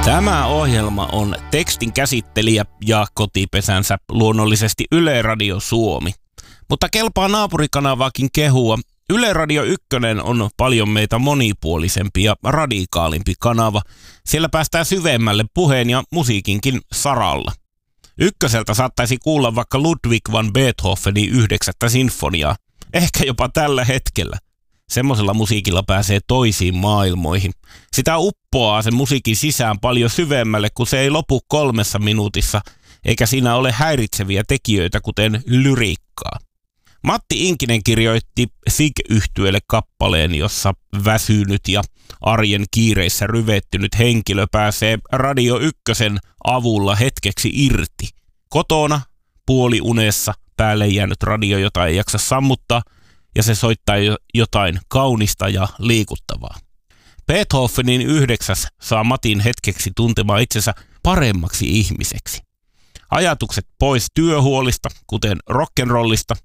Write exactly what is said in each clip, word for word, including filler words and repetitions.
Tämä ohjelma on tekstin käsittelijä ja kotipesänsä luonnollisesti Yle Radio Suomi. Mutta kelpaa naapurikanavaakin kehua. Yle Radio Ykkönen on paljon meitä monipuolisempi ja radikaalimpi kanava. Siellä päästään syvemmälle puheen ja musiikinkin saralla. Ykköseltä saattaisi kuulla vaikka Ludwig van Beethovenin yhdeksättä sinfoniaa. Ehkä jopa tällä hetkellä. Semmoisella musiikilla pääsee toisiin maailmoihin. Sitä uppoaa sen musiikin sisään paljon syvemmälle, kun se ei lopu kolmessa minuutissa, eikä siinä ole häiritseviä tekijöitä, kuten lyriikkaa. Matti Inkinen kirjoitti Sig-yhtyeelle kappaleen, jossa väsynyt ja arjen kiireissä ryvettynyt henkilö pääsee Radio Ykkösen avulla hetkeksi irti. Kotona, puoliunessa, päälle jäänyt radio, jota ei jaksa sammuttaa, ja se soittaa jotain kaunista ja liikuttavaa. Beethovenin yhdeksäs saa Matin hetkeksi tuntemaan itsensä paremmaksi ihmiseksi. Ajatukset pois työhuolista, kuten rock'n'rollista,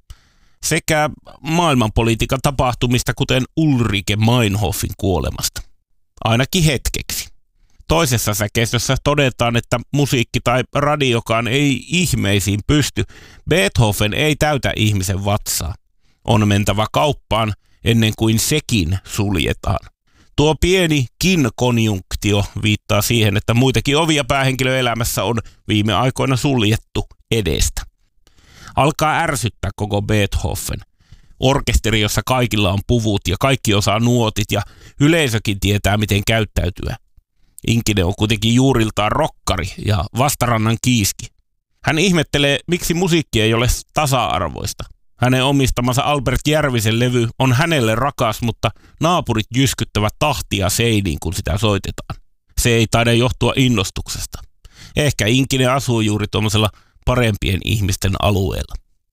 sekä maailmanpolitiikan tapahtumista, kuten Ulrike Meinhofin kuolemasta. Ainakin hetkeksi. Toisessa säkeistössä todetaan, että musiikki tai radiokaan ei ihmeisiin pysty. Beethoven ei täytä ihmisen vatsaa. On mentävä kauppaan ennen kuin sekin suljetaan. Tuo pienikin konjunktio viittaa siihen, että muitakin ovia päähenkilöelämässä on viime aikoina suljettu edestä. Alkaa ärsyttää koko Beethoven. Orkesteri, jossa kaikilla on puvut ja kaikki osaa nuotit ja yleisökin tietää, miten käyttäytyä. Inkinen on kuitenkin juuriltaan rokkari ja vastarannan kiiski. Hän ihmettelee, miksi musiikki ei ole tasa-arvoista. Hänen omistamansa Albert Järvisen levy on hänelle rakas, mutta naapurit jyskyttävät tahtia seiniin, kun sitä soitetaan. Se ei taida johtua innostuksesta. Ehkä Inkinen asuu juuri tuollaisella parempien ihmisten alueella.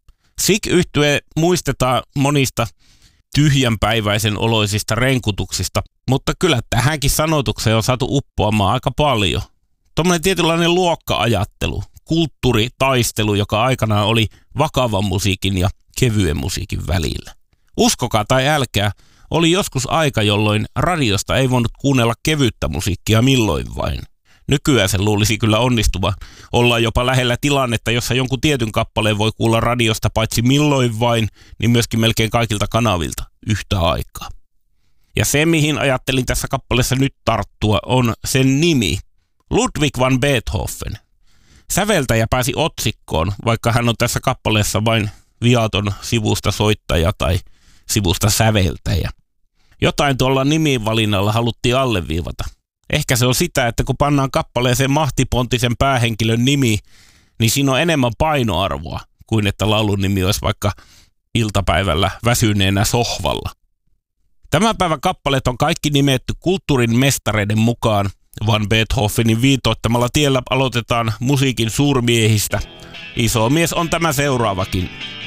Sig-yhtye muistetaan monista tyhjänpäiväisen oloisista renkutuksista, mutta kyllä tähänkin sanotukseen on saatu uppoamaan aika paljon. Tuommoinen tietynlainen luokka-ajattelu, kulttuuritaistelu, joka aikanaan oli vakavan musiikin ja kevyen musiikin välillä. Uskokaa tai älkää, oli joskus aika, jolloin radiosta ei voinut kuunnella kevyttä musiikkia milloin vain. Nykyään se luulisi kyllä onnistuva olla jopa lähellä tilannetta, jossa jonkun tietyn kappaleen voi kuulla radiosta paitsi milloin vain, niin myöskin melkein kaikilta kanavilta yhtä aikaa. Ja se, mihin ajattelin tässä kappaleessa nyt tarttua, on sen nimi, Ludwig van Beethoven. Säveltäjä pääsi otsikkoon, vaikka hän on tässä kappaleessa vain viaton sivusta soittaja tai sivusta säveltäjä. Jotain tuolla nimivalinnalla haluttiin alleviivata. Ehkä se on sitä, että kun pannaan kappaleeseen mahtipontisen päähenkilön nimi, niin siinä on enemmän painoarvoa kuin että laulun nimi olisi vaikka iltapäivällä väsyneenä sohvalla. Tämän päivän kappaleet on kaikki nimetty kulttuurin mestareiden mukaan. Van Beethovenin viitoittamalla tiellä aloitetaan musiikin suurmiehistä. Iso mies on tämä seuraavakin.